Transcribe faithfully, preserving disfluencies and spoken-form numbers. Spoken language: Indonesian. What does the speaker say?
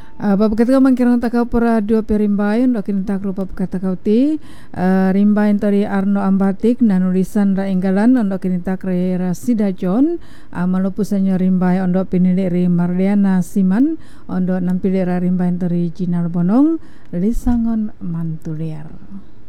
Uh, Bapak kata mangkirang takau pura dua perimbayan dokin tak rupa kata kau ti uh, rimbayan tadi Arno Ambatik nanulisan ra enggalan ondo kini tak ra Sida John uh, malupusannya rimbayan ondo pinilik ri Marliana Siman ondo nampilik ra rimbayan tadi Jinar Bonong lisangon mantuliar.